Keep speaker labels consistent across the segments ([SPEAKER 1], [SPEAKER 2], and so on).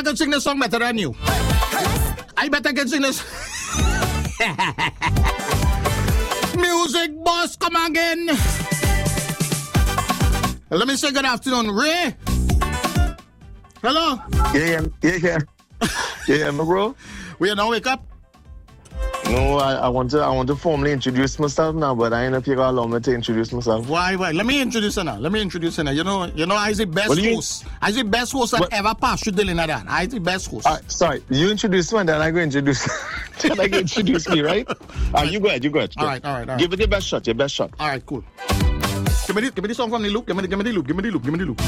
[SPEAKER 1] can sing this song better than you. I bet I can sing this. Music boss, come again. Let me say good afternoon, Ray. Hello.
[SPEAKER 2] Yeah, my bro.
[SPEAKER 1] We are now wake up.
[SPEAKER 2] No, I want to formally introduce myself now, but I ain't know if you gonna allow me to introduce myself.
[SPEAKER 1] Why? Let me introduce her now. You know, I the best host. I the best host that ever passed through Dylan Adan. I the best host.
[SPEAKER 2] Sorry, you introduce me, and then I go introduce. Then I go introduce me, right? You go ahead.
[SPEAKER 1] All right.
[SPEAKER 2] Give it your best shot.
[SPEAKER 1] All right, cool. Give me the song from the loop. Give me the loop.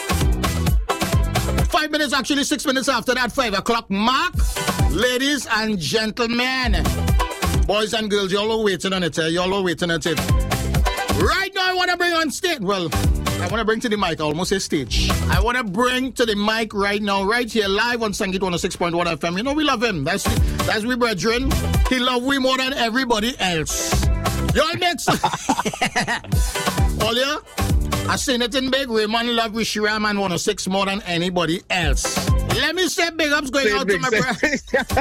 [SPEAKER 1] 5 minutes, actually 6 minutes after that 5 o'clock mark. Ladies and gentlemen, boys and girls, y'all are waiting on it. Right now, I want to bring on stage. Well, I want to bring to the mic. I almost say stage. I want to bring to the mic right now, right here, live on Sangit 106.1 FM. You know, we love him. That's we brethren. He love we more than everybody else. Y'all next. All ya? I seen it in big. Raymond love Rishi Raman 106 more than anybody else. Let me say big ups going out to my brethren.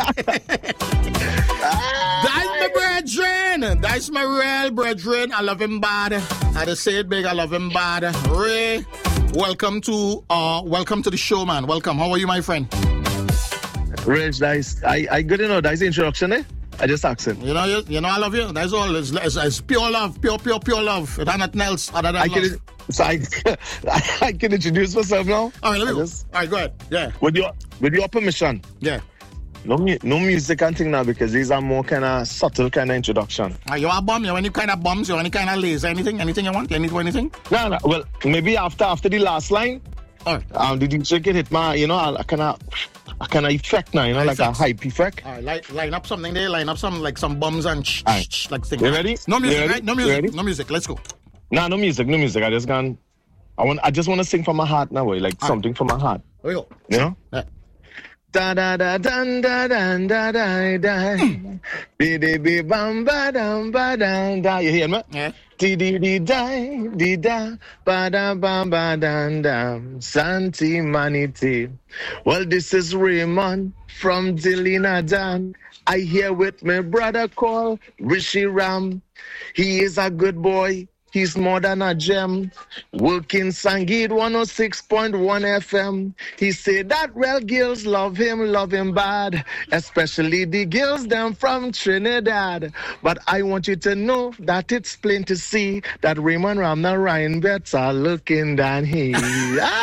[SPEAKER 1] That's my brethren. That's my real brethren. I love him bad. I just say it big. I love him bad. Ray, welcome to the show, man. Welcome. How are you, my friend?
[SPEAKER 2] Rich, nice. I good enough. That's the introduction, eh? I just accent.
[SPEAKER 1] You know, I love you. That's all. It's pure love, pure love. It's nothing else other than love.
[SPEAKER 2] I can introduce myself now.
[SPEAKER 1] All right, let me go. All right, go ahead. Yeah.
[SPEAKER 2] With your permission.
[SPEAKER 1] Yeah.
[SPEAKER 2] No music and thing now, because these are more kind of subtle kind of introduction.
[SPEAKER 1] You want a bomb? You want any kind of bombs? You want any kind of laser? Anything you want? Anything?
[SPEAKER 2] No. Well, maybe after the last line.
[SPEAKER 1] All right.
[SPEAKER 2] The DJ can hit my, I kind of effect now, like a hype effect.
[SPEAKER 1] All right, line up something there. Line up some bombs and like things.
[SPEAKER 2] You ready?
[SPEAKER 1] No music, right? No music.
[SPEAKER 2] Ready?
[SPEAKER 1] No music. Let's go.
[SPEAKER 2] No music. I just want to sing from my heart now, like something from my heart.
[SPEAKER 1] Here we go.
[SPEAKER 2] You know?
[SPEAKER 1] Yeah.
[SPEAKER 2] Da da da dun da dun da da da. Be de be bam ba dum ba dun da. You hear me?
[SPEAKER 1] Yeah.
[SPEAKER 2] Di di di da ba da bam ba dun dum. Santi Maniti. Well, this is Raymond from Dilinadan. I here with my brother called Rishi Ram. He is a good boy. He's more than a gem. Working Sangit 106.1 FM. He said that real girls love him bad. Especially the girls them from Trinidad. But I want you to know that it's plain to see that Raymond Ramna Ryan better looking than he.
[SPEAKER 1] Well,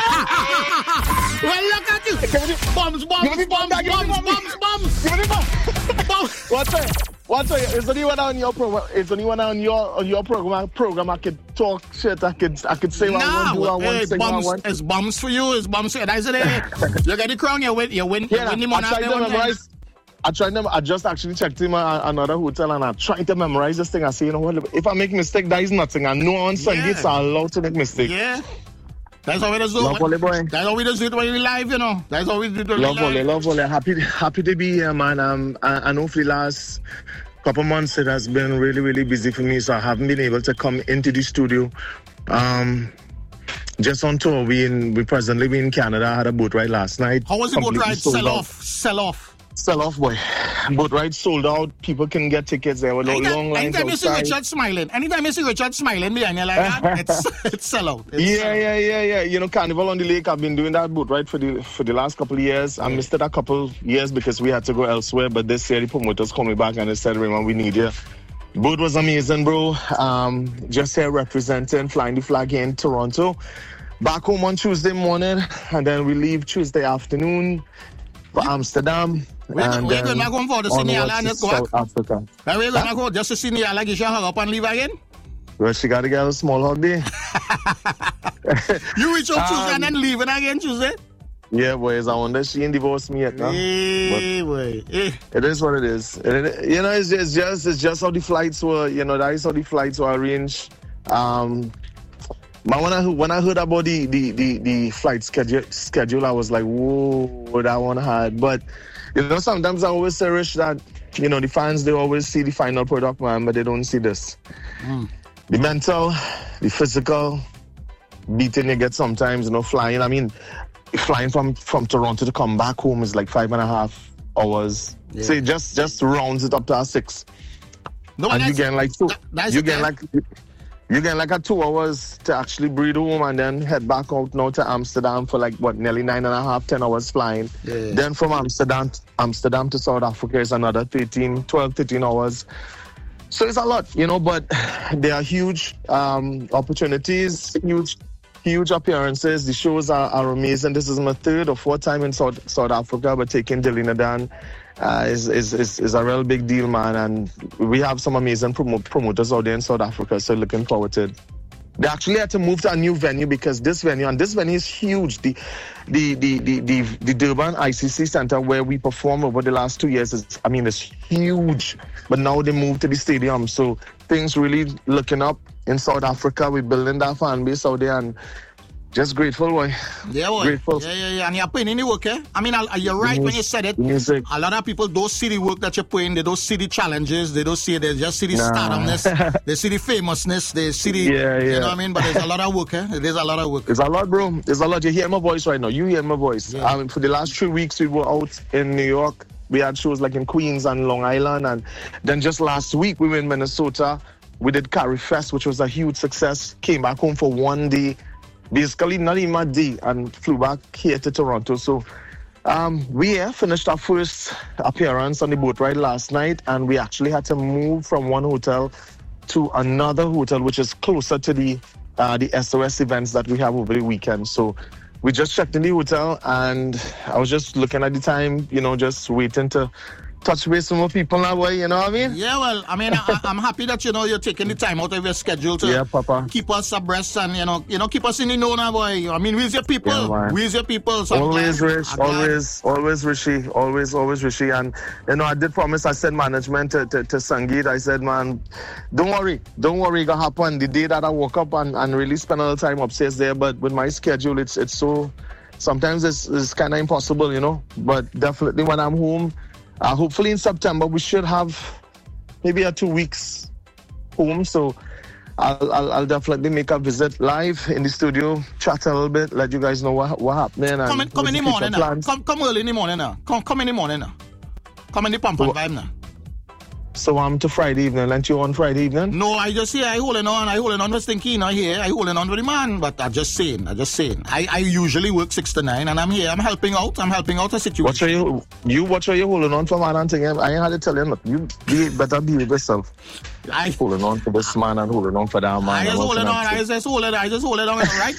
[SPEAKER 1] look at you. Bombs.
[SPEAKER 2] What's that? Is anyone on your program? Your program? I could talk shit. I could say what I want to do.
[SPEAKER 1] It's bombs for you. It's bombs for you. That's it. You get the crown. You win the money.
[SPEAKER 2] I tried to. I just actually checked in another hotel and I tried to memorize this thing. I say, if I make a mistake, that is nothing. I know on Sunday it's allowed to make mistakes.
[SPEAKER 1] Yeah. That's how we do it. That's how we do it when we live, That's how we do it when we live.
[SPEAKER 2] Love volley. Happy to be here, man. And hopefully last couple months it has been really, really busy for me, so I haven't been able to come into the studio. Just on tour. We presently in Canada. I had a boat ride last night.
[SPEAKER 1] How was the boat ride? Sell off, boy.
[SPEAKER 2] Boat ride sold out. People can get tickets. There were long lines
[SPEAKER 1] anytime outside. Anytime you see Richard smiling behind you like that, it's sell out.
[SPEAKER 2] Yeah. Carnival on the Lake, I've been doing that boat ride for the last couple of years. I missed it a couple of years because we had to go elsewhere. But this year, the promoters called me back and they said, Raymond, we need you. The boat was amazing, bro. Just here representing, flying the flag here in Toronto. Back home on Tuesday morning, and then we leave Tuesday afternoon for Amsterdam.
[SPEAKER 1] We're going to go for the Seniala and go
[SPEAKER 2] South Africa.
[SPEAKER 1] We're going to go just to Seniala, get your hug up and leave again?
[SPEAKER 2] Well, she got to get a small hug there.
[SPEAKER 1] You reach out Tuesday and then leave again Tuesday?
[SPEAKER 2] Yeah, boys. I wonder she ain't divorced me yet now. It is what it is. It's just how the flights were. That is how the flights were arranged. But when I heard about the flight schedule, I was like, whoa, that one hard. But sometimes I always say, Rich, that the fans, they always see the final product, man, but they don't see this. The mental, the physical beating you get sometimes, flying. I mean, flying from Toronto to come back home is like 5.5 hours. Yeah. So it just rounds it up to 6.
[SPEAKER 1] No,
[SPEAKER 2] and you get like you get like a 2 hours to actually breathe home and then head back out now to Amsterdam for like nearly 9.5, 10 hours flying. Yeah. Then from Amsterdam to South Africa is another 13 hours. So it's a lot, but there are huge opportunities, huge appearances. The shows are amazing. This is my 3rd or 4th time in South Africa, but taking Delinadan is a real big deal, man. And we have some amazing promoters out there in South Africa, so looking forward to it. They actually had to move to a new venue because this venue is huge. The Durban ICC Center where we performed over the last 2 years it's huge. But now they moved to the stadium, so things really looking up in South Africa. We're building that fan base out there and just grateful, boy.
[SPEAKER 1] Yeah, boy.
[SPEAKER 2] Grateful.
[SPEAKER 1] Yeah. And you're putting in the work, eh? I mean, you're right when you said it.
[SPEAKER 2] Music.
[SPEAKER 1] A lot of people don't see the work that you're putting. They don't see the challenges. They don't see it. They just see the stardomness. They see the famousness. They see the, you know what I mean? But there's a lot of work, eh? There's a lot of work.
[SPEAKER 2] There's a lot, bro. There's a lot. You hear my voice right now. You hear my voice. Yeah. For the last 3 weeks, we were out in New York. We had shows like in Queens and Long Island. And then just last week, we were in Minnesota. We did Carry Fest, which was a huge success. Came back home for 1 day. Basically, not even a day, and flew back here to Toronto. So we finished our first appearance on the boat ride last night, and we actually had to move from one hotel to another hotel, which is closer to the SOS events that we have over the weekend. So we just checked in the hotel, and I was just looking at the time, just waiting to touch base with more people now, boy, you know what I mean?
[SPEAKER 1] Yeah, well, I mean, I'm happy that, you're taking the time out of your schedule to keep us abreast and, keep us in the know now, boy. I mean, where's your people?
[SPEAKER 2] Yeah,
[SPEAKER 1] where's your people? So
[SPEAKER 2] always, Rich. Always, Rishi. Always, Rishi. And, I did promise, I said management to Sangeet. I said, man, don't worry. It's going to happen the day that I woke up and really spend a little time upstairs there. But with my schedule, it's so, sometimes it's kind of impossible, But definitely when I'm home, hopefully in September, we should have maybe 2 weeks home. So I'll definitely make a visit live in the studio, chat a little bit, let you guys know what happening.
[SPEAKER 1] Come in the morning now. Come early in the morning now. Come in the morning now. Come in the pump and vibe now.
[SPEAKER 2] So I'm to Friday evening, and you on Friday evening?
[SPEAKER 1] No, I just say I holding on for Stinky now here. I holding on for the man, but I'm just saying. I usually work 6 to 9, and I'm here. I'm helping out a situation.
[SPEAKER 2] What are you holding on for, man? And thing, I ain't had to tell you, look, you better behave yourself. I holding on for this man and holding on for that man.
[SPEAKER 1] I just holding on, right?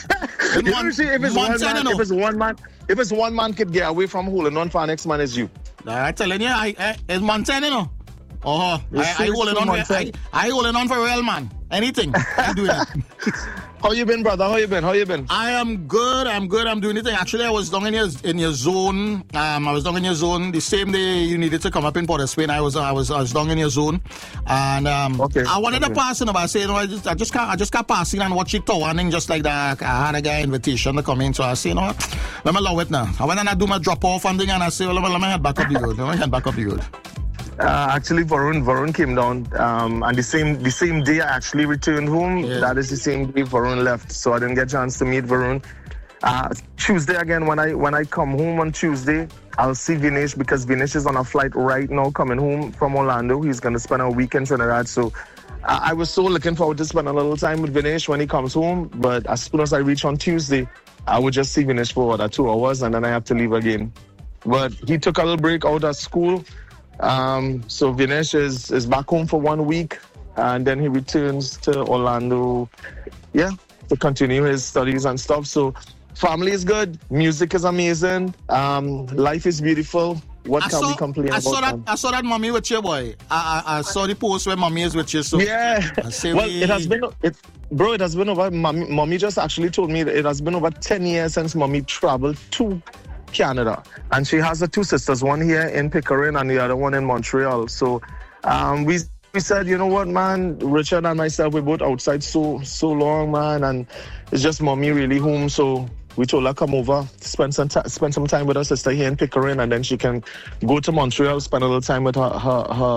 [SPEAKER 2] If it's one man could get away from holding on for, next man is you.
[SPEAKER 1] I'm telling you, it's Montana, I holding on for real, man. Anything. I'm doing it.
[SPEAKER 2] How you been, brother? How you been?
[SPEAKER 1] I am good. I'm doing anything. Actually, I was down in your zone. I was down in your zone the same day you needed to come up in Port of Spain. I was down in your zone, and I wanted to pass in. But I said, I just can't pass in and watch it turning just like that. I had a guy invitation to come in, so I said, let me allow it now. I went and I do my drop off and thing, and I said, let me head back up the road.
[SPEAKER 2] Actually, Varun came down, and the same day I actually returned home. Yeah. That is the same day Varun left, so I didn't get a chance to meet Varun. Tuesday again, when I come home on Tuesday, I'll see Vinesh because Vinesh is on a flight right now coming home from Orlando. He's going to spend a week in Trinidad, so I was so looking forward to spend a little time with Vinesh when he comes home. But as soon as I reach on Tuesday, I would just see Vinesh for 2 hours, and then I have to leave again. But he took a little break out of school. So Vinesh is back home for 1 week, and then he returns to Orlando, to continue his studies and stuff. So family is good, music is amazing, life is beautiful. What can we complain about?
[SPEAKER 1] I saw that mommy with you, boy. I saw the post where mommy is with you. So
[SPEAKER 2] it has been over. Mommy just actually told me that it has been over 10 years since mommy traveled to Canada, and she has 2 sisters, one here in Pickering and the other one in Montreal. So we said, you know what, man, Richard and myself, we're both outside so long, man, and it's just mommy really home. So we told her come over, spend some time with her sister here in Pickering, and then she can go to Montreal, spend a little time with her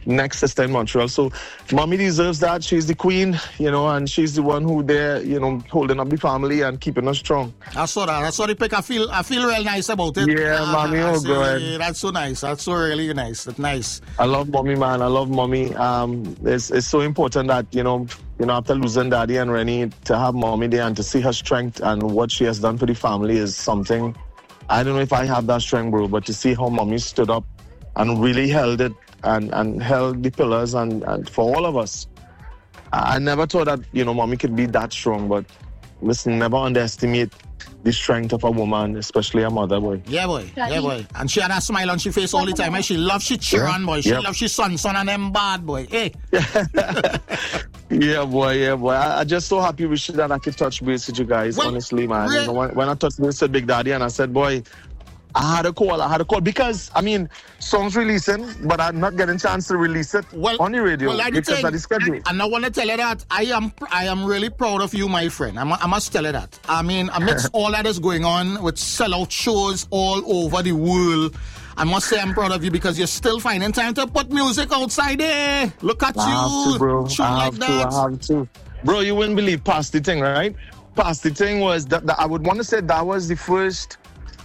[SPEAKER 2] next sister in Montreal. So mommy deserves that. She's the queen, and she's the one who there, holding up the family and keeping us strong.
[SPEAKER 1] I saw that. I saw the pic. I feel real nice about it.
[SPEAKER 2] Yeah, mommy, God.
[SPEAKER 1] That's so nice. That's so really nice. That's nice.
[SPEAKER 2] I love mommy, man. I love mommy. It's so important that, after losing daddy and Rennie, to have mommy there and to see her strength and what she has done for the family is something. I don't know if I have that strength, bro, but to see how mommy stood up and really held it and held the pillars and for all of us. I never thought that, mommy could be that strong, but listen, never underestimate the strength of a woman, especially a mother, boy.
[SPEAKER 1] Yeah, boy. Yeah, boy. And she had a smile on her face all the time. Eh? She loves she children, boy. She loves she son and them bad, boy. Hey.
[SPEAKER 2] Yeah, boy. I'm just so happy that I could touch base with you guys, honestly, man. When I touched base with Big Daddy and I said, boy, I had a call because, songs releasing, but I'm not getting a chance to release it on the radio because of the schedule.
[SPEAKER 1] And I want to tell you that I am really proud of you, my friend. I must tell you that. Amidst all that is going on with sellout shows all over the world, I must say I'm proud of you because you're still finding time to put music outside there. Look at you.
[SPEAKER 2] I have to, bro. I have to. Bro, you wouldn't believe Past the Thing, right? Past the Thing was, I would want to say that was the first,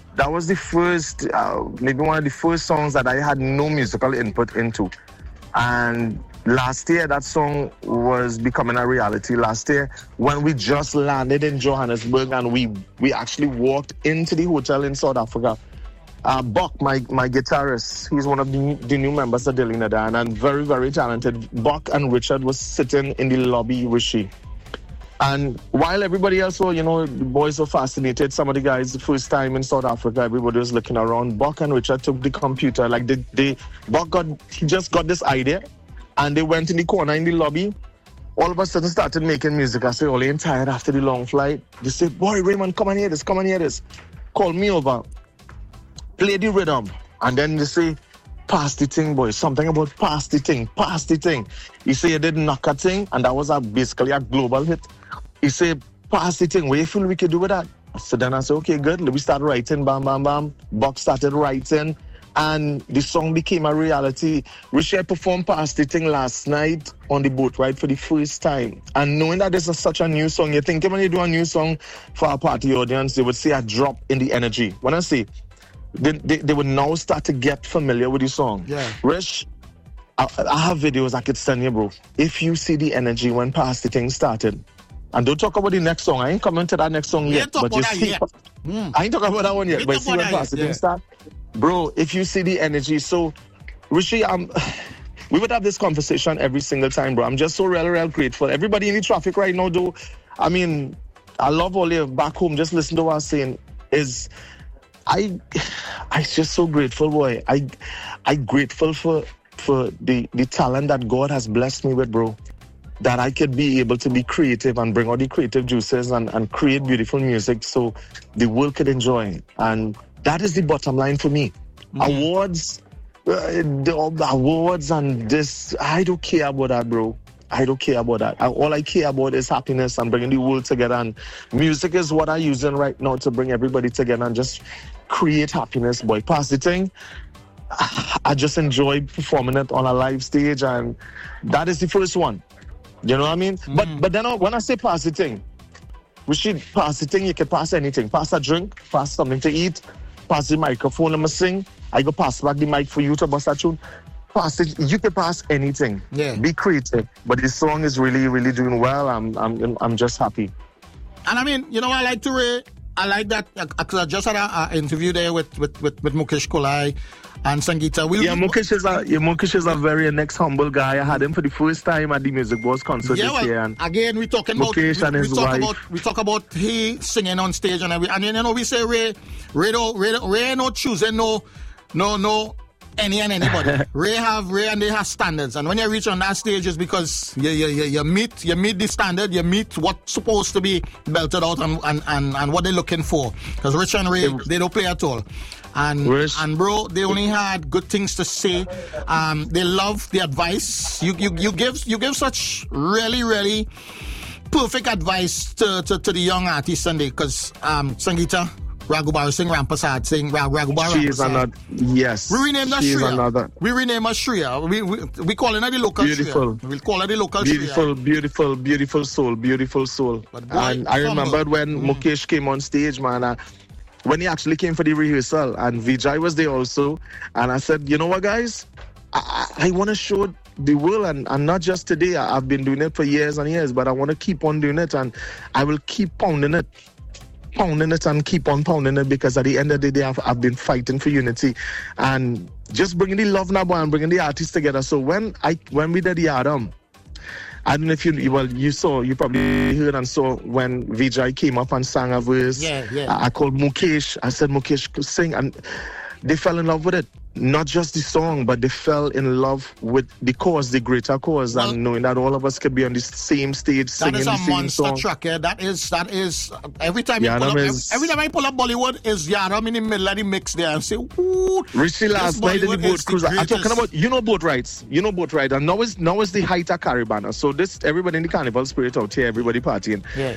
[SPEAKER 2] maybe one of the first songs that I had no musical input into. And last year, that song was becoming a reality. Last year, when we just landed in Johannesburg and we actually walked into the hotel in South Africa, Buck, my guitarist, he's one of the new members of Dylan Adan and very, very talented. Buck and Richard was sitting in the lobby, Rishi. And while everybody else were, the boys were fascinated, some of the guys, the first time in South Africa, everybody was looking around. Buck and Richard took the computer, Buck just got this idea, and they went in the corner in the lobby. All of a sudden started making music. I said, "Oh, I'm tired after the long flight." They said, "Boy, Raymond, come and hear this. Call me over. Play the rhythm." And then they say, "Pass the thing, boy." Something about pass the thing. He said, "You did knock a thing," and that was basically a global hit. He said, "Pass the thing. What do you feel we could do with that?" So then I said, "Okay, good." We started writing, bam, bam, bam. Buck started writing, and the song became a reality. Richard performed Pass the Thing last night on the boat ride for the first time. And knowing that this is such a new song, you think when you do a new song for a party audience, they would see a drop in the energy. When I say, they would now start to get familiar with the song.
[SPEAKER 1] Yeah.
[SPEAKER 2] Rich, I have videos I could send you, bro. If you see the energy when Pass the Thing started, and don't talk about the next song. I ain't coming to that next song yet. But you see, I ain't talking about that one yet. But see when Pass the Thing start, bro. If you see the energy, so Rishi, we would have this conversation every single time, bro. I'm just so real grateful. Everybody in the traffic right now, though. I love all you back home. Just listen to what I'm saying. I just so grateful, boy. I grateful for the talent that God has blessed me with, bro. That I could be able to be creative and bring out the creative juices and create beautiful music so the world could enjoy. And that is the bottom line for me. Awards, the awards and this, I don't care about that, bro. I don't care about that. All I care about is happiness and bringing the world together. And music is what I'm using right now to bring everybody together and just create happiness, boy. Pass the thing. I just enjoy performing it on a live stage, and that is the first one. You know what I mean? But then when I say pass the thing, we should pass the thing. You can pass anything. Pass a drink, pass something to eat, pass the microphone, let me sing. I go pass back the mic for you to bust a tune. Pass it. You can pass anything.
[SPEAKER 1] Yeah.
[SPEAKER 2] Be creative. But this song is really, really doing well. I'm just happy.
[SPEAKER 1] And I like to Ray. I like that because I just had an interview there with Mukesh Kolai and Sangeeta.
[SPEAKER 2] Mukesh is a very next humble guy. I had him for the first time at the Music Boss concert this year. And
[SPEAKER 1] again, we're talking about
[SPEAKER 2] Mukesh and his wife.
[SPEAKER 1] We talk about he singing on stage and we say Ray no choosing no any and anybody. Ray and they have standards, and when you reach on that stage, it's because you meet the standard, you meet what's supposed to be belted out and what they're looking for. Because Rich and Ray, they don't play at all. And bro, they only had good things to say. They love the advice. You give such really, really perfect advice to the young artists, Sunday, because Sangeeta, Raghubar Singh, Rampasad Singh, Raghubar
[SPEAKER 2] She is another. Yes.
[SPEAKER 1] We rename her
[SPEAKER 2] she is
[SPEAKER 1] Shreya.
[SPEAKER 2] Another.
[SPEAKER 1] We rename her Shreya. We call her the local
[SPEAKER 2] Beautiful.
[SPEAKER 1] Shreya. We'll call her the local
[SPEAKER 2] Beautiful,
[SPEAKER 1] Shreya.
[SPEAKER 2] beautiful soul, beautiful soul.
[SPEAKER 1] But boy,
[SPEAKER 2] And I remembered when Mukesh came on stage, man, when he actually came for the rehearsal, and Vijay was there also, and I said, you know what, guys, I want to show the world, and not just today. I've been doing it for years and years, but I want to keep on doing it, and I will keep pounding it and keep on pounding it, because at the end of the day, I've been fighting for unity and just bringing the love now and bringing the artists together. So when we did the Adam, I don't know if you probably heard and saw when Vijay came up and sang a verse.
[SPEAKER 1] Yeah.
[SPEAKER 2] I called Mukesh. I said, Mukesh, could sing, and they fell in love with it. Not just the song, but they fell in love with the cause, the greater cause, and knowing that all of us could be on the same stage singing the same song.
[SPEAKER 1] That is a monster track, yeah. That is every time every time I pull up Bollywood, is Yaram in the middle of the mix there and say, ooh.
[SPEAKER 2] Richie last night in the boat cruise. I'm talking about, boat rides. And now is the height of Caribana. So this, everybody in the carnival spirit out here, everybody partying.
[SPEAKER 1] Yeah.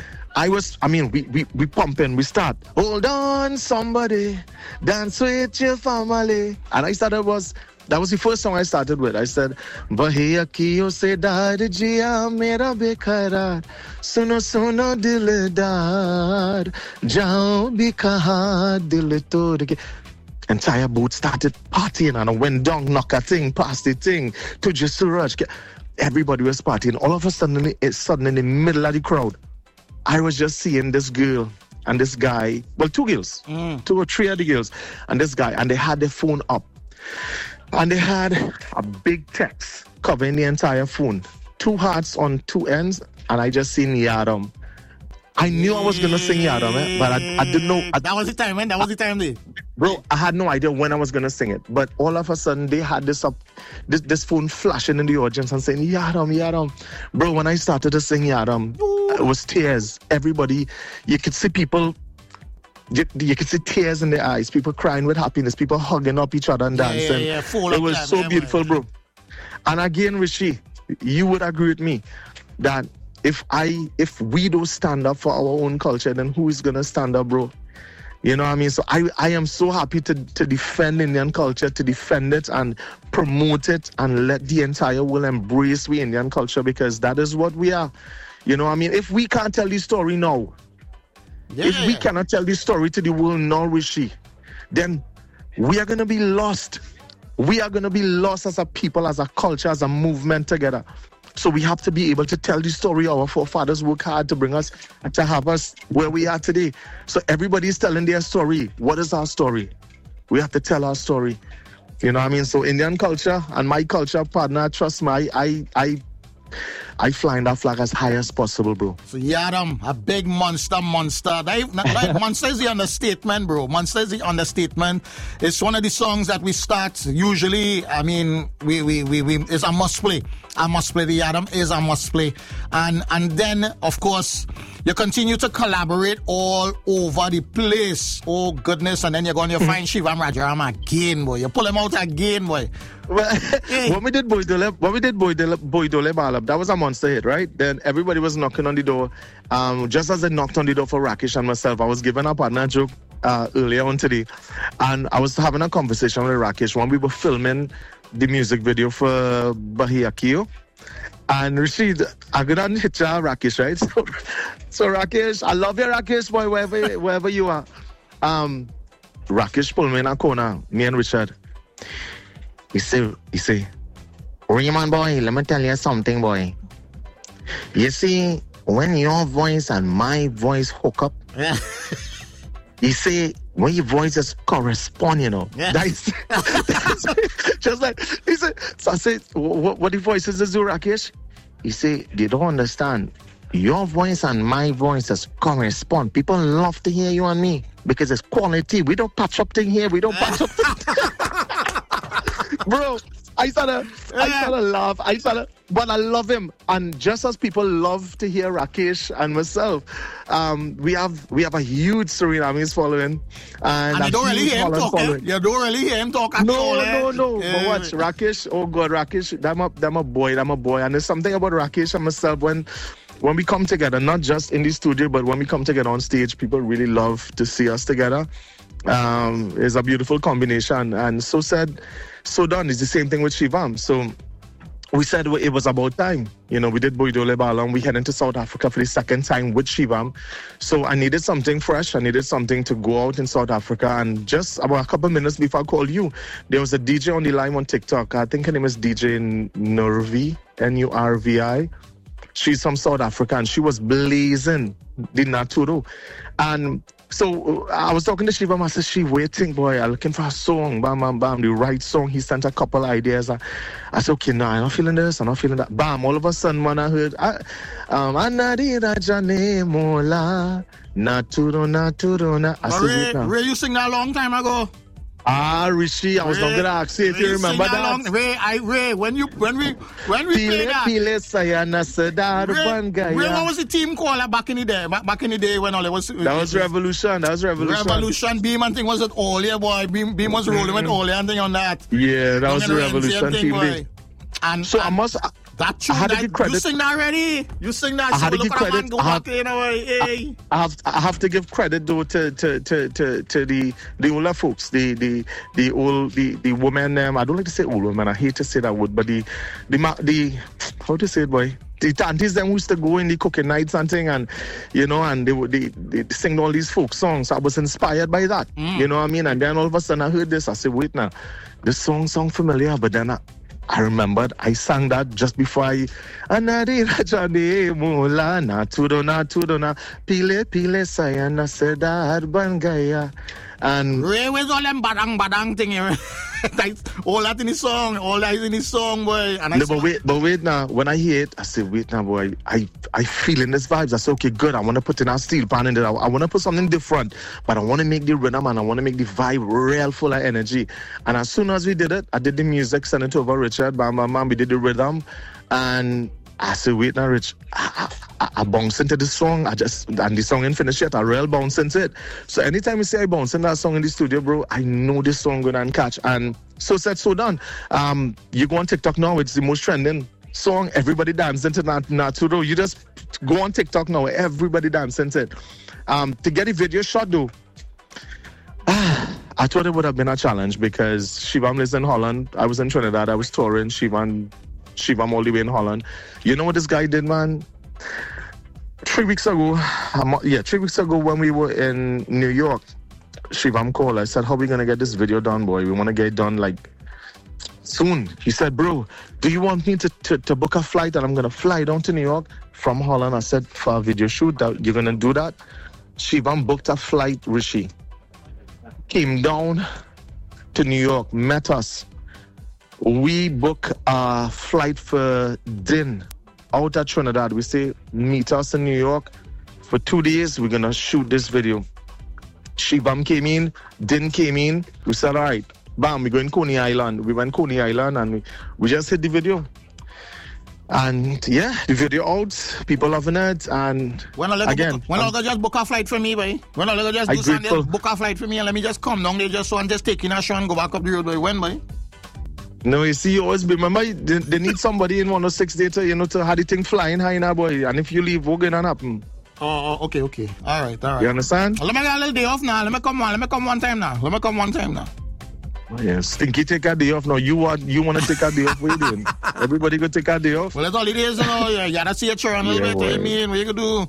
[SPEAKER 2] We pumping, we start. Hold on, somebody, dance with your family. And that was the first song I started with. I said, Bahiya kiyo se dar jiya mera bekarar, suno suno dildar, jao bhi kaha dil tod ke. Entire boat started partying, and I went down, knock a thing, past the thing, to just Suraj. Everybody was partying. All of a sudden, in the middle of the crowd, I was just seeing this girl and this guy, well, two girls, 2 or 3 other girls, and this guy, and they had their phone up. And they had a big text covering the entire phone. 2 hearts on 2 ends, and I just seen Yaram. I knew I was going to sing Yaram, but I didn't know.
[SPEAKER 1] That was the time, man. That was the time, there.
[SPEAKER 2] Bro, I had no idea when I was going to sing it. But all of a sudden, they had this phone flashing in the audience and saying, Yaram. Bro, when I started to sing Yaram, it was tears. Everybody, you could see people, you could see tears in their eyes. People crying with happiness. People hugging up each other and dancing.
[SPEAKER 1] Yeah.
[SPEAKER 2] It was so beautiful, bro. And again, Rishi, you would agree with me that if we don't stand up for our own culture, then who is going to stand up, bro? You know what I mean? So I am so happy to defend Indian culture, to defend it and promote it and let the entire world embrace the Indian culture, because that is what we are. You know what I mean? If we can't tell the story now, if we cannot tell the story to the world now, Rishi, then we are going to be lost. We are going to be lost as a people, as a culture, as a movement together. So we have to be able to tell the story. Our forefathers worked hard to bring us, to have us where we are today. So everybody's telling their story. What is our story? We have to tell our story. You know what I mean? So Indian culture and my culture, partner, trust me, I flying that flag as high as possible, bro.
[SPEAKER 1] So Yaram, a big monster. Monster is the understatement, bro. Monster is the understatement. It's one of the songs that we start usually. I mean, we it's a must play. I must play. The Yaram is a must play, and then of course you continue to collaborate all over the place. Oh goodness! And then you're going to find Shivam Rajaram again, boy. You pull him out again, boy.
[SPEAKER 2] Well, when we did Boy Dole Balab, that was a monster hit, right? Then everybody was knocking on the door. Just as they knocked on the door for Rakesh and myself, I was giving a partner joke earlier on today, and I was having a conversation with Rakesh when we were filming the music video for Bahiya Kiyo. And Rashid, I'm gonna hit you, Rakesh, right? So Rakesh, I love you, Rakesh, boy, wherever you are. Rakesh pulled me in a corner, me and Richard. He say, Raymond boy, let me tell you something, boy. You see, when your voice and my voice hook up, he say, when your voices correspond, you know. Yeah. That's just like, he said, so I said, what the voices do, Rakesh? He say, they don't understand. Your voice and my voices correspond. People love to hear you and me because it's quality. We don't patch up thing here. We don't patch up thing. Bro, I started laugh. But I love him. And just as people love to hear Rakesh and myself, we have a huge Surinamis following. And
[SPEAKER 1] you don't really hear him talk. You don't really hear him talk at all.
[SPEAKER 2] No. But watch, Rakesh, oh God, Rakesh, I'm a boy. And there's something about Rakesh and myself when when we come together, not just in the studio, but when we come together on stage, people really love to see us together. It's a beautiful combination. And So Said, So Done is the same thing with Shivam. So we said it was about time. You know, we did Boydole Balam. We headed to South Africa for the second time with Shivam. So I needed something fresh. I needed something to go out in South Africa. And just about a couple minutes before I called you, there was a DJ on the line on TikTok. I think her name is DJ Nurvi, Nurvi. She's from South Africa, and she was blazing the Naturo. And so I was talking to Shivam. I said, she waiting, boy. I'm looking for a song. Bam, bam, bam. The right song. He sent a couple ideas. I said, okay, no, I'm not feeling this. I'm not feeling that. Bam. All of a sudden, man, I heard, Anadira Jane Mola, Naturo. I said,
[SPEAKER 1] Ray, you sing that a long time ago.
[SPEAKER 2] Rishi, I was not gonna ask you if you remember that.
[SPEAKER 1] Ray, when we played that. Ray, what was the team called back in the day? Back in the day when all it was.
[SPEAKER 2] That was Revolution.
[SPEAKER 1] Revolution. Beam and thing was it all here, boy. Beam was rolling with all here and thing on that.
[SPEAKER 2] Yeah, that was the Revolution team. Boy.
[SPEAKER 1] And
[SPEAKER 2] so I must.
[SPEAKER 1] That tune, you sing that already? You sing that?
[SPEAKER 2] I had to give credit. I have to give credit though to the older folks, the women. I don't like to say old women. I hate to say that word, but the how to say it, boy? The aunties them used to go in the cooking nights and thing, and you know, and they sing all these folk songs. I was inspired by that. You know what I mean? And then all of a sudden I heard this. I said, wait now, this song sound familiar, but then I remembered I sang that just before I Pile Sayana Sedar Bangaya. And
[SPEAKER 1] Ray, where's all them badang thing here? All that in his song, boy. And
[SPEAKER 2] but wait now, when I hear it, I say, wait now, boy, I feel in this vibes. I say, okay, good, I want to put in a steel pan in it. I want to put something different, but I want to make the rhythm and I want to make the vibe real full of energy. And as soon as we did it, I did the music, sent it over Richard, bam, bam, bam, we did the rhythm, and I said, wait now, Rich, I bounce into the song, and the song ain't finished yet, I real bounce into it. So anytime you say I bounce in that song in the studio, bro, I know this song gonna catch. And So Said, So Done. You go on TikTok now, it's the most trending song. Everybody dancing to Naturo. You just go on TikTok now, everybody dancing to it. To get a video shot though, I thought it would have been a challenge because Shivam lives in Holland. I was in Trinidad, I was touring, Shivam all the way in Holland. You know what this guy did, man? 3 weeks ago when we were in New York, Shivam called. I said, how are we going to get this video done, boy? We want to get it done like soon. He said, bro, do you want me to book a flight and I'm going to fly down to New York from Holland? I said, for a video shoot, that you're going to do that? Shivam booked a flight, Rishi. Came down to New York, met us. We book a flight for Din out at Trinidad. We say, meet us in New York for 2 days. We're going to shoot this video. Shivam came in, Din came in. We said, all right, bam, we go in Coney Island. We went Coney Island and we just hit the video. And yeah, the video out, people loving it. And
[SPEAKER 1] when I just book a flight for me, boy. When I just do something, book a flight for me and let me just come down there just so and just take in a shot and go back up the road, boy. When, boy?
[SPEAKER 2] No, you see, you always remember they need somebody in 106 data, to have the thing flying high now, boy. And if you leave, what's gonna happen?
[SPEAKER 1] Oh, okay. All right.
[SPEAKER 2] You understand?
[SPEAKER 1] Let me get a little day off now. Let me come one time now.
[SPEAKER 2] Oh, yeah, Stinky take a day off now. You want to take a day off? What you doing? Everybody go take a day off?
[SPEAKER 1] Well, it's holidays, you gotta see a churn a little bit. I mean, what you gonna do?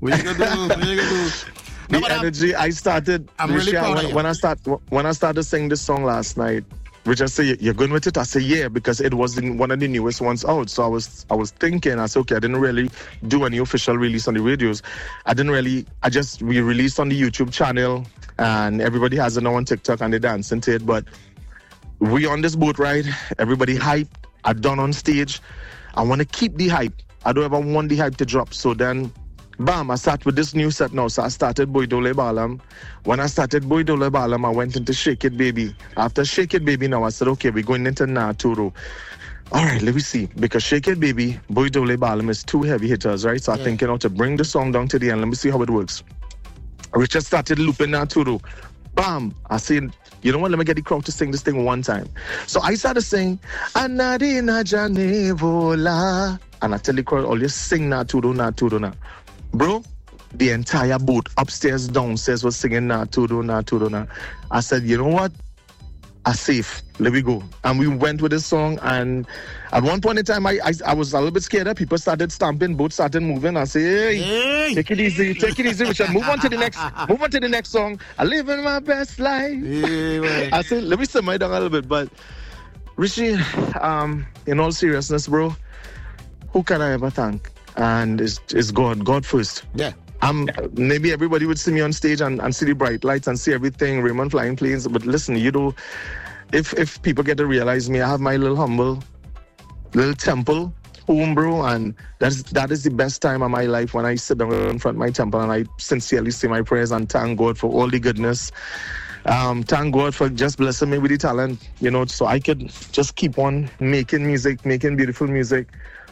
[SPEAKER 2] The energy I started.
[SPEAKER 1] I'm really proud of you.
[SPEAKER 2] When I started singing this song last night, Richard said, you're going with it? I said, yeah, because it was one of the newest ones out. So I was thinking, I said, okay, I didn't really do any official release on the radios. We released on the YouTube channel and everybody has it now on TikTok and they dance into it. But we on this boat ride, everybody hyped. I done on stage. I want to keep the hype. I don't ever want the hype to drop. So then, bam, I start with this new set now. So I started Boydole Balam. When I started Boydole Balam, I went into Shake It Baby. After Shake It Baby now, I said, okay, we're going into Naturo. All right, let me see. Because Shake It Baby, Boydole Balam is two heavy hitters, right? So I'm thinking, to bring the song down to the end, let me see how it works. Richard started looping Naturo. Bam! I said, you know what, let me get the crowd to sing this thing one time. So I started singing, Anadina Janevola. And I tell the crowd, oh, just sing na tudo na. Bro, the entire boat, upstairs, downstairs, was singing na tudo na. I said, you know what? I'm safe. Let me go. And we went with this song. And at one point in time, I was a little bit scared. People started stamping, boats started moving. I say, hey, take it easy, Richard. Move on to the next song. I live in my best life. I said, let me simmer down a little bit. But Richie, in all seriousness, bro, who can I ever thank? And it's God first.
[SPEAKER 1] Yeah.
[SPEAKER 2] Maybe everybody would see me on stage and see the bright lights and see everything, Raymond flying planes. But listen, you know, if people get to realize me, I have my little humble little temple home, bro, and that is the best time of my life when I sit down in front of my temple and I sincerely say my prayers and thank God for all the goodness. Thank God for just blessing me with the talent, you know, so I could just keep on making music, making beautiful music.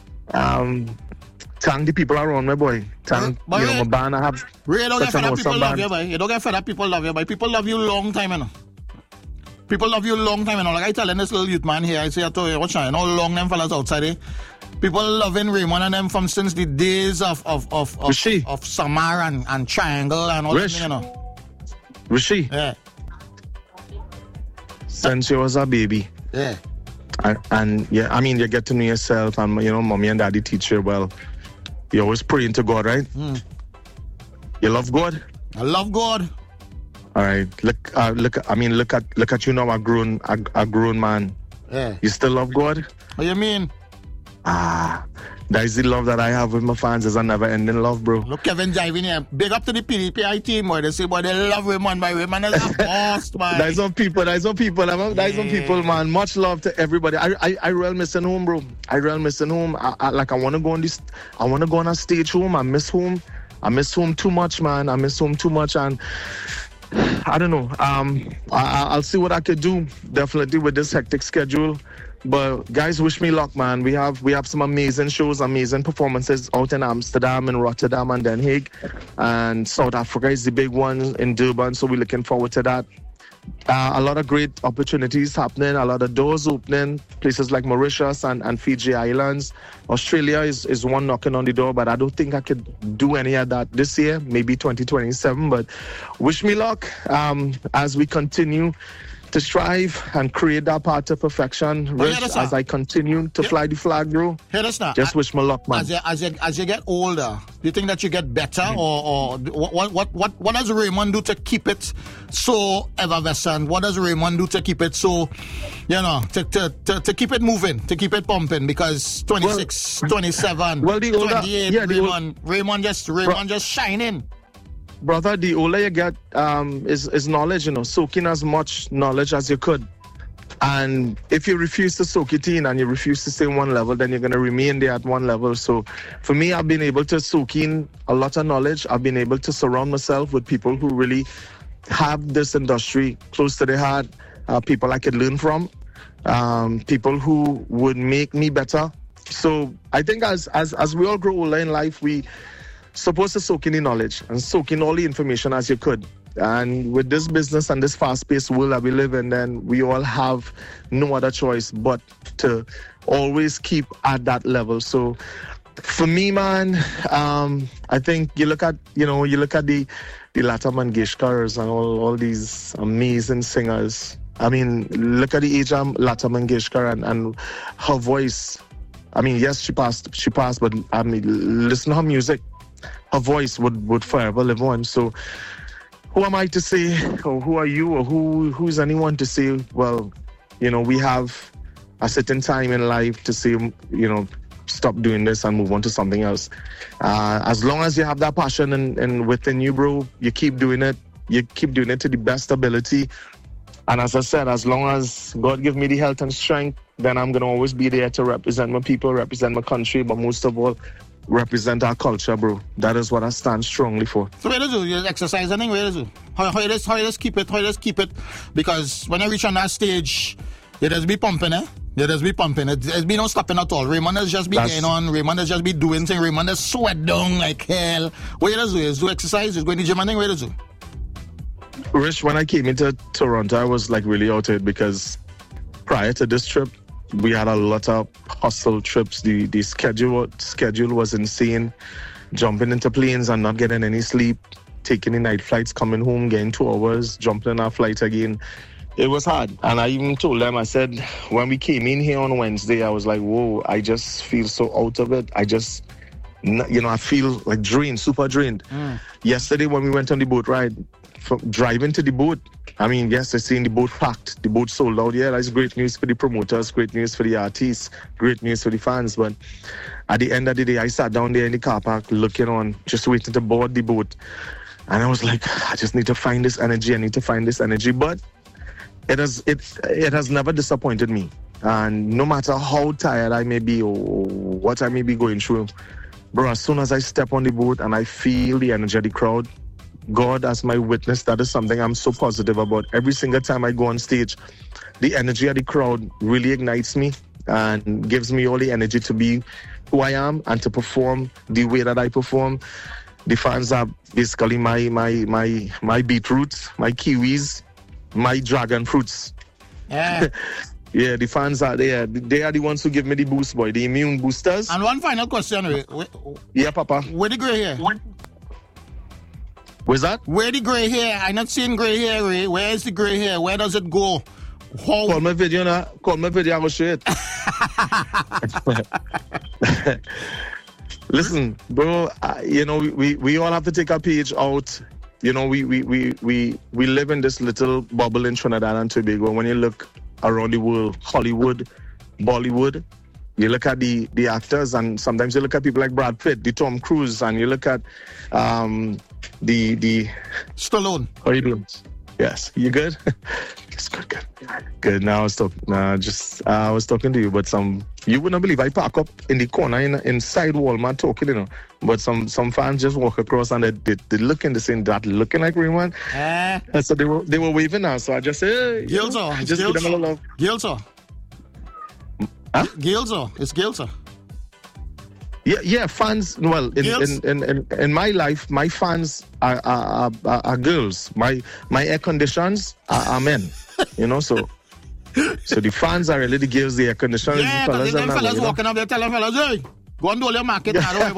[SPEAKER 2] Thank the people around me, boy. Thank, you know, my band. I have
[SPEAKER 1] really don't get fed up people love you, boy. You don't get fed up people love you, boy. People love you long time, you know. People love you long time, you know. Like I telling this little youth man here, I say, I told you, watch out, you know, long them fellas outside, eh? People loving Raymond and them from since the days of Samar and Triangle and all that, you know.
[SPEAKER 2] Rishi?
[SPEAKER 1] Yeah.
[SPEAKER 2] Since you was a baby.
[SPEAKER 1] Yeah.
[SPEAKER 2] And yeah, I mean, you get to know yourself, and you know, mommy and daddy teach you well. You always praying to God, right? You love God?
[SPEAKER 1] I love God.
[SPEAKER 2] All right. Look at you now, a grown man.
[SPEAKER 1] Yeah.
[SPEAKER 2] You still love God?
[SPEAKER 1] What you mean?
[SPEAKER 2] That is the love that I have with my fans. Is a never-ending love, bro.
[SPEAKER 1] Look, Kevin driving here. Big up to the PDPI team, boy. They say, boy, they love Raymond, my Raymond is a boss, man.
[SPEAKER 2] There's some people, man. Much love to everybody. I real missing home, bro. I real missing home. I want to go on this. I want to go on a stage home. I miss home. I miss home too much, man. I miss home too much, and I don't know. I'll see what I could do. Definitely with this hectic schedule. But guys, wish me luck, man. We have some amazing shows, amazing performances out in Amsterdam and Rotterdam and Den Haag. And South Africa is the big one in Durban, so we're looking forward to that. A lot of great opportunities happening, a lot of doors opening, places like Mauritius and Fiji Islands. Australia is one knocking on the door, but I don't think I could do any of that this year, maybe 2027. But wish me luck as we continue to strive and create that path to perfection. Rich, as I continue to fly the flag, bro.
[SPEAKER 1] Hear this now.
[SPEAKER 2] Just wish me luck, man.
[SPEAKER 1] As you get older, do you think that you get better, or what does Raymond do to keep it so effervescent? What does Raymond do to keep it so, you know, to keep it moving, to keep it pumping? Because 26, 27, 28, Raymond just shining.
[SPEAKER 2] Brother, the older you get is knowledge, you know, soaking as much knowledge as you could. And if you refuse to soak it in and you refuse to stay on one level, then you're going to remain there at one level. So for me, I've been able to soak in a lot of knowledge. I've been able to surround myself with people who really have this industry close to their heart, people I could learn from, people who would make me better. So I think as we all grow older in life, we supposed to soak in the knowledge and soak in all the information as you could. And with this business and this fast-paced world that we live in, then we all have no other choice but to always keep at that level. So for me, man, I think you look at the Lata Mangeshkars and all these amazing singers. I mean, look at the age of Lata Mangeshkar and her voice. I mean, yes, she passed, but I mean, listen to her music. Her voice would forever live on. So who am I to say, or who are you, or who's anyone to say, well, you know, we have a certain time in life to say, you know, stop doing this and move on to something else. As long as you have that passion and within you, bro, you keep doing it. You keep doing it to the best ability. And as I said, as long as God give me the health and strength, then I'm going to always be there to represent my people, represent my country, but most of all, represent our culture, bro. That is what I stand strongly for.
[SPEAKER 1] So where does you exercise anything? Where does you? How you just keep it? Because when I reach on that stage, you just be pumping, eh? You just be pumping. There's be no stopping at all. Raymond has just been going on. Raymond has just be doing things. Raymond has sweat down like hell. What you do is do exercise, is going to the gym and thing. Where does you?
[SPEAKER 2] Rich, when I came into Toronto, I was like really out of it because prior to this trip, we had a lot of hustle trips. The schedule was insane. Jumping into planes and not getting any sleep, taking the night flights, coming home, getting 2 hours, jumping in our flight again. It was hard. And I even told them, I said, when we came in here on Wednesday, I was like, whoa, I just feel so out of it. I just, I feel like drained, super drained. Yesterday when we went on the boat ride, from driving to the boat, I mean, yes, I seen the boat packed, the boat sold out. Yeah, that's great news for the promoters, great news for the artists, great news for the fans. But at the end of the day, I sat down there in the car park looking on, just waiting to board the boat. And I was like, I just need to find this energy. I need to find this energy. But it has never disappointed me. And no matter how tired I may be or what I may be going through, bro, as soon as I step on the boat and I feel the energy of the crowd, God as my witness, that is something I'm so positive about. Every single time I go on stage, the energy of the crowd really ignites me and gives me all the energy to be who I am and to perform the way that I perform. The fans are basically my beetroots, my kiwis, my dragon fruits.
[SPEAKER 1] Yeah.
[SPEAKER 2] Yeah, the fans are there. They are the ones who give me the boost, boy, the immune boosters.
[SPEAKER 1] And one final question.
[SPEAKER 2] Yeah, Papa.
[SPEAKER 1] Where the grey hair?
[SPEAKER 2] Where's that?
[SPEAKER 1] Where the grey hair? I'm not seeing grey hair, Ray. Where is the grey hair? Where does it go? How?
[SPEAKER 2] Call my video now. Call my video, I will show it. Listen, bro, we all have to take our page out. We live in this little bubble in Trinidad and Tobago. When you look around the world, Hollywood, Bollywood, you look at the actors, and sometimes you look at people like Brad Pitt, the Tom Cruise, and you look at the
[SPEAKER 1] Stallone.
[SPEAKER 2] How are you doing? Yes, you good? It's good. Now I was talking to you, but you wouldn't believe I park up in the corner inside Walmart talking, But some fans just walk across and they look in the same that looking like Raymond. And so they were waving now. So I just say, hey,
[SPEAKER 1] Gilzo.
[SPEAKER 2] Just give them a little love.
[SPEAKER 1] Gilzo.
[SPEAKER 2] Huh?
[SPEAKER 1] Gilzo. It's Gilzo.
[SPEAKER 2] Yeah, fans. Well, in my life, my fans are girls. My air conditions are men. So the fans are really the girls, the air conditioners.
[SPEAKER 1] Yeah, but them fellas walking up there telling fellas, hey, go and do all your market.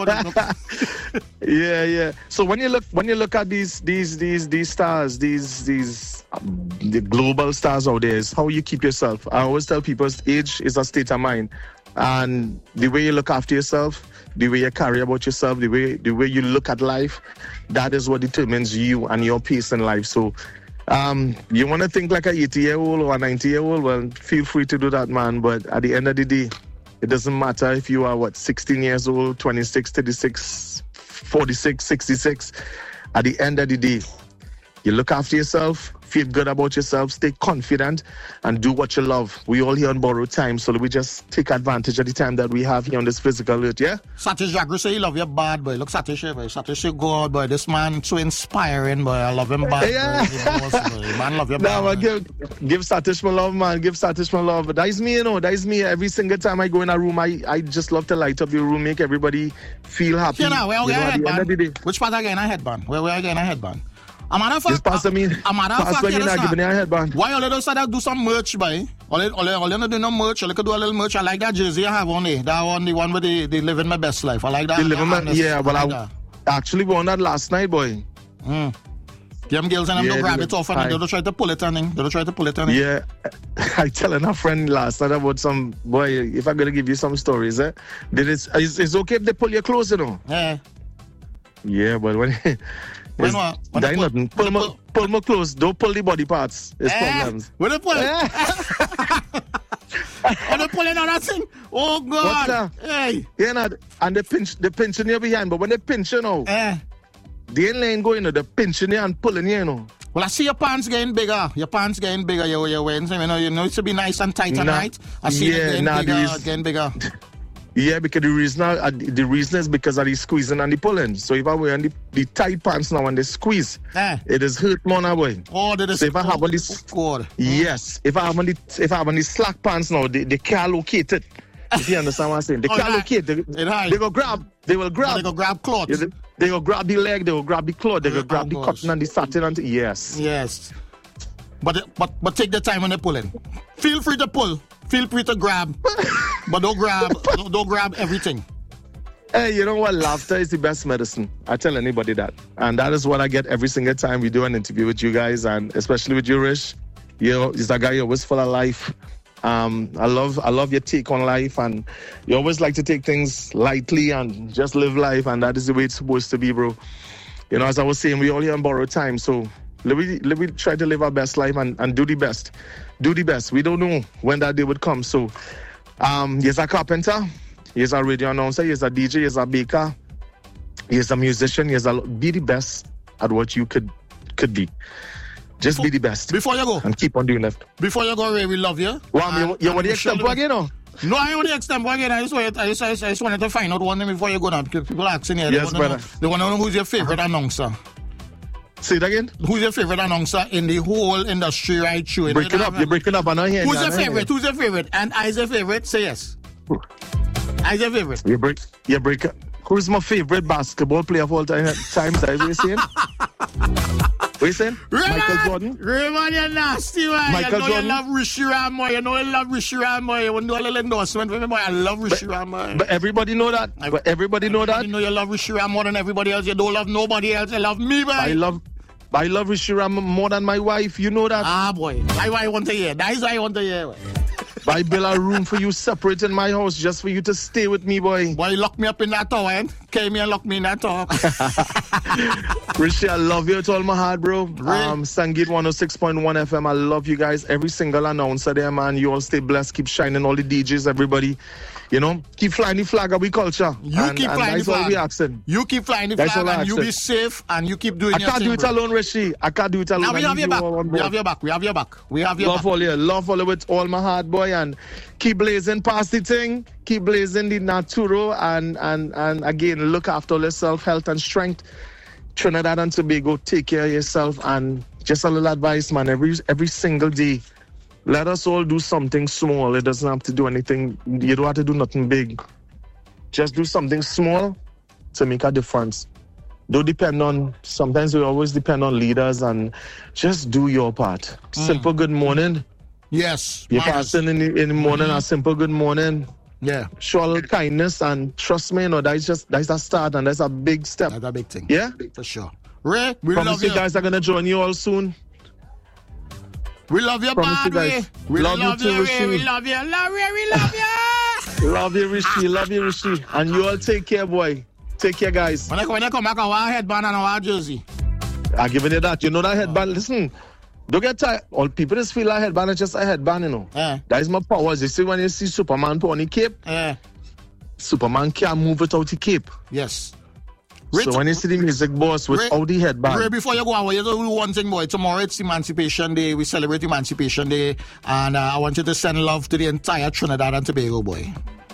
[SPEAKER 2] Yeah. So when you look at these stars, the global stars out there, is how you keep yourself. I always tell people, age is a state of mind, and the way you look after yourself, the way you carry about yourself, the way you look at life, that is what determines you and your pace in life. So you want to think like a 80-year-old or a 90-year-old, well, feel free to do that, man. But at the end of the day, it doesn't matter if you are, 16 years old, 26, 36, 46, 66. At the end of the day, you look after yourself, feel good about yourself, stay confident, and do what you love. We all here on borrowed time, so we just take advantage of the time that we have here on this physical earth, yeah?
[SPEAKER 1] Satish Jagger say he love you bad, boy. Look, Satish here, boy. Satish say, God, boy, this man so inspiring, boy. I love him bad,
[SPEAKER 2] yeah.
[SPEAKER 1] boy. Man love you bad,
[SPEAKER 2] man. Give Satish my love, man. Give Satish my love. But that's me, That is me. Every single time I go in a room, I just love to light up the room, make everybody feel happy.
[SPEAKER 1] Where are we headband? Which part again I headband? Where are again I headband? A matter of fact, why all of us do some merch, boy? All you do no merch, you could do a little merch. I like that jersey I have on there. That one, the one where they living my best life. I like that.
[SPEAKER 2] I actually won that last night, boy.
[SPEAKER 1] Them girls and them don't grab it off and they don't try to pull it on.
[SPEAKER 2] Yeah. I telling a friend last night about some, boy, if I'm going to give you some stories, it's okay if they pull your clothes,
[SPEAKER 1] Yeah.
[SPEAKER 2] Yeah, but when... Pull my clothes. Don't pull the body parts. It's problems.
[SPEAKER 1] When they pull it? When they pull it on that thing? Oh, God.
[SPEAKER 2] What's that?
[SPEAKER 1] Hey.
[SPEAKER 2] Yeah, and they pinching you behind. But when they pinch you now, they ain't letting go, they're pinching you and pulling you,
[SPEAKER 1] Well, I see your pants getting bigger. You're wearing some, it should be nice and tight and right. I see it getting bigger.
[SPEAKER 2] Yeah, because the reason is because of the squeezing and the pulling. So if I wear the tight pants now and they squeeze, it is hurt more now, boy.
[SPEAKER 1] Oh, that is
[SPEAKER 2] so if I have on this, yes, if I have on the slack pants now, they can't locate it. If you understand what I'm saying. They can't locate. They will grab.
[SPEAKER 1] They go grab cloth.
[SPEAKER 2] Yeah, they will grab the leg, they will grab the cloth, they will grab the cotton and the satin and yes.
[SPEAKER 1] Yes. But take the time when they pull in. Feel free to pull. Feel free to grab. But don't grab everything.
[SPEAKER 2] Hey, you know what? Laughter is the best medicine. I tell anybody that. And that is what I get every single time we do an interview with you guys, and especially with you, Rich. You're a guy, you're always full of life. I love your take on life, and you always like to take things lightly and just live life, and that is the way it's supposed to be, bro. You know, as I was saying, we all here on borrowed time, so let me try to live our best life and do the best. Do the best. We don't know when that day would come, so he's a carpenter. He's a radio announcer, he's a DJ, he's a baker, he's a musician, be the best at what you could be. Just be the best.
[SPEAKER 1] Before you go.
[SPEAKER 2] And keep on doing that.
[SPEAKER 1] Before you go, Ray, we love you.
[SPEAKER 2] Well, you want the extempo again, or?
[SPEAKER 1] No, I want the extempo again. I just wanted to find out one thing before you go now. People asking here.
[SPEAKER 2] Yes, brother.
[SPEAKER 1] They want to know who's your favorite announcer.
[SPEAKER 2] Say it again.
[SPEAKER 1] Who's your favorite announcer in the whole industry right through?
[SPEAKER 2] You're breaking up. I know here.
[SPEAKER 1] Who's your favorite? Who's your favorite? And I's your favorite? Say yes. I's your favorite.
[SPEAKER 2] You break up. Who's my favorite basketball player of all time? What you saying? What you saying? Michael Jordan?
[SPEAKER 1] Raymond, you're nasty, man.
[SPEAKER 2] Michael Jordan?
[SPEAKER 1] You love Rishi Ramboy. You love Rishi Ramboy. You want to do a little endorsement for me, boy. I love Rishi Ramboy.
[SPEAKER 2] But everybody know that. Everybody know that.
[SPEAKER 1] You know you love Rishi Ram more than everybody else. You don't love nobody else. You love me, boy.
[SPEAKER 2] I love Rishi Ram more than my wife. You know that.
[SPEAKER 1] Ah, boy. I want to hear. That is what I want to hear, boy.
[SPEAKER 2] I built a room for you separate in my house just for you to stay with me, boy.
[SPEAKER 1] Boy, you locked me up in that tower, eh? Came here and locked me in that tower.
[SPEAKER 2] Rishi, I love you with all my heart, bro. Sangit 106.1 FM. I love you guys. Every single announcer there, man. You all stay blessed. Keep shining. All the DJs, everybody. You know, keep flying the flag of we culture.
[SPEAKER 1] Keep flying the flag.
[SPEAKER 2] That's all we asking.
[SPEAKER 1] You keep flying the flag and you be safe and you keep doing your thing.
[SPEAKER 2] I can't do it alone, Rishi. I can't do it alone.
[SPEAKER 1] Now we have your back. We have your back. We have your back. We have your back.
[SPEAKER 2] Love all with all my heart, boy. And keep blazing past the thing. Keep blazing the Naturo. And again, look after yourself, health and strength. Trinidad and Tobago, take care of yourself. And just a little advice, man. Every single day, let us all do something small. It doesn't have to do anything. You don't have to do nothing big. Just do something small to make a difference. Don't depend on, sometimes we always depend on leaders, and just do your part. Simple good morning.
[SPEAKER 1] Yes.
[SPEAKER 2] You're passing in the morning, a simple good morning.
[SPEAKER 1] Yeah.
[SPEAKER 2] Show a little kindness, and trust me, that's a start, and that's a big step.
[SPEAKER 1] That's a big thing.
[SPEAKER 2] Yeah?
[SPEAKER 1] For sure. Ray, we
[SPEAKER 2] Promise
[SPEAKER 1] love you.
[SPEAKER 2] Guys are going to join you all soon.
[SPEAKER 1] We love you, Ray. We love you too, Rishi. We love you. We love you.
[SPEAKER 2] Love you, Rishi. And you all take care, boy. Take care, guys.
[SPEAKER 1] When I come back, I wear a headband and I wear a jersey.
[SPEAKER 2] I'm giving you that. You know that headband? Listen, don't get tired. All people just feel like headband is just a headband, you know. That is my powers. You see, when you see Superman put on the cape, Superman can't move without the cape.
[SPEAKER 1] Yes.
[SPEAKER 2] So when you see the music boss without the headband.
[SPEAKER 1] Ray, before you go on, you do one thing, boy. Tomorrow it's Emancipation Day. We celebrate Emancipation Day. And I want you to send love to the entire Trinidad and Tobago, boy.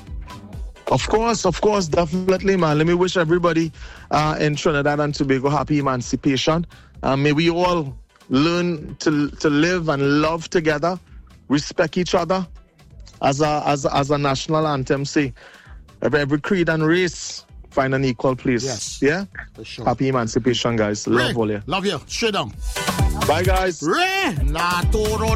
[SPEAKER 2] Of course, definitely, man. Let me wish everybody in Trinidad and Tobago happy Emancipation. May we all learn to live and love together, respect each other, as a national anthem say. Every creed and race find an equal place.
[SPEAKER 1] Yes.
[SPEAKER 2] Yeah?
[SPEAKER 1] For sure.
[SPEAKER 2] Happy Emancipation, guys.
[SPEAKER 1] Ray,
[SPEAKER 2] love all you.
[SPEAKER 1] Love you. Straight down.
[SPEAKER 2] Bye, guys.
[SPEAKER 1] Ray, Naturo,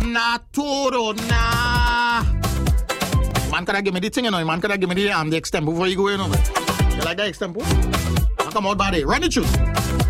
[SPEAKER 1] nah. Man, can I give me the thing, you know? Man, can I give me the extempo before you go, you know? You like that extempo? I'll come out body. Run the tune.